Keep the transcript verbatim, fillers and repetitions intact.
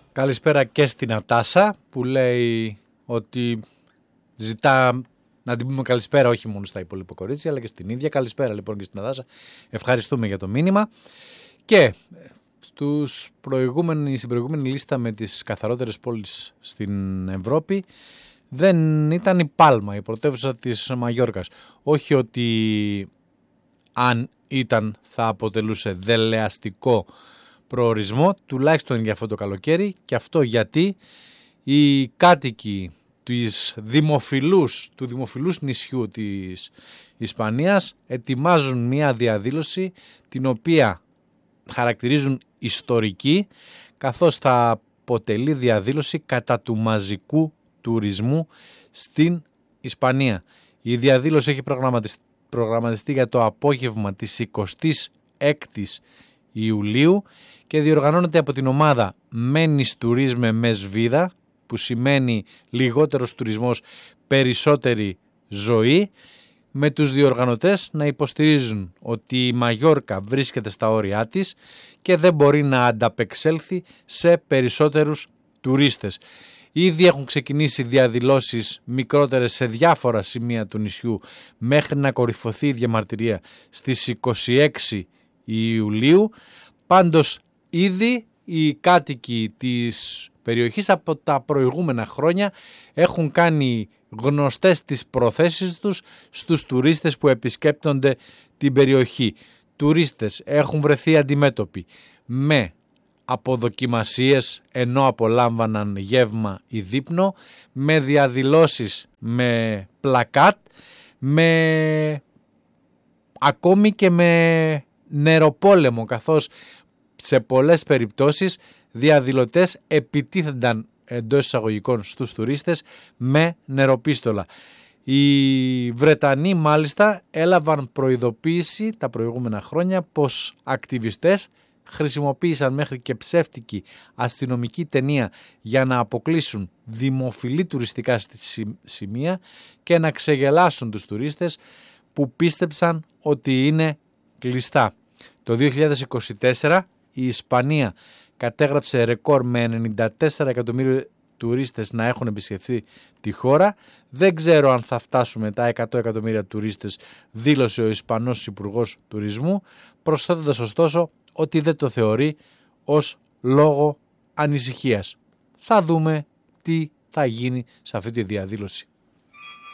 Καλησπέρα και στην Ατάσα που λέει ότι ζητά να την πούμε καλησπέρα όχι μόνο στα υπόλοιπα κορίτσια αλλά και στην ίδια. Καλησπέρα λοιπόν και στην Ατάσα. Ευχαριστούμε για το μήνυμα. Και στους προηγούμενη, στην προηγούμενη λίστα με τις καθαρότερες πόλεις στην Ευρώπη δεν ήταν η Πάλμα, η πρωτεύουσα της Μαγιόρκας. Όχι ότι αν ήταν θα αποτελούσε δελεαστικό προορισμό, τουλάχιστον για αυτό το καλοκαίρι, και αυτό γιατί οι κάτοικοι της δημοφιλούς, του δημοφιλούς νησιού της Ισπανίας ετοιμάζουν μια διαδήλωση την οποία χαρακτηρίζουν ιστορική, καθώς θα αποτελεί διαδήλωση κατά του μαζικού τουρισμού στην Ισπανία. Η διαδήλωση έχει προγραμματιστεί, προγραμματιστεί για το απόγευμα της εικοστής έκτης Ιουλίου και διοργανώνεται από την ομάδα Μένεις Τουρίσμε Μες Βίδα, που σημαίνει λιγότερος τουρισμός, περισσότερη ζωή, με τους διοργανωτές να υποστηρίζουν ότι η Μαγιόρκα βρίσκεται στα όρια της και δεν μπορεί να ανταπεξέλθει σε περισσότερους τουρίστες. Ήδη έχουν ξεκινήσει διαδηλώσεις μικρότερες σε διάφορα σημεία του νησιού μέχρι να κορυφωθεί η διαμαρτυρία στις είκοσι έξι Ιουλίου. Πάντως ήδη οι κάτοικοι της περιοχής από τα προηγούμενα χρόνια έχουν κάνει γνωστές τις προθέσεις τους στους τουρίστες που επισκέπτονται την περιοχή. Τουρίστες έχουν βρεθεί αντιμέτωποι με αποδοκιμασίες ενώ απολάμβαναν γεύμα ή δείπνο, με διαδηλώσεις με πλακάτ, με ακόμη και με νεροπόλεμο, καθώς σε πολλές περιπτώσεις διαδηλωτές επιτίθενταν εντός εισαγωγικών στους τουρίστες με νεροπίστολα. Οι Βρετανοί μάλιστα έλαβαν προειδοποίηση τα προηγούμενα χρόνια πως ακτιβιστές χρησιμοποίησαν μέχρι και ψεύτικη αστυνομική ταινία για να αποκλείσουν δημοφιλή τουριστικά σημεία και να ξεγελάσουν τους τουρίστες που πίστεψαν ότι είναι κλειστά. Το δύο χιλιάδες είκοσι τέσσερα η Ισπανία κατέγραψε ρεκόρ με ενενήντα τέσσερα εκατομμύρια τουρίστες να έχουν επισκεφθεί τη χώρα. Δεν ξέρω αν θα φτάσουμε τα εκατό εκατομμύρια τουρίστες, δήλωσε ο Ισπανός Υπουργός Τουρισμού, προσθέτοντας ωστόσο ότι δεν το θεωρεί ως λόγο ανησυχίας. Θα δούμε τι θα γίνει σε αυτή τη διαδήλωση.